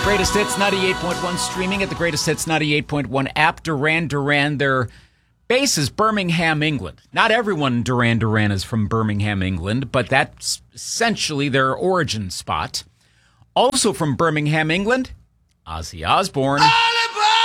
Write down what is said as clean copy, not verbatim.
Greatest Hits 98.1 streaming at the Greatest Hits 98.1 app. Duran Duran, their base is Birmingham, England. Not everyone in Duran Duran is from Birmingham, England, but that's essentially their origin spot. Also from Birmingham, England, Ozzy Osbourne.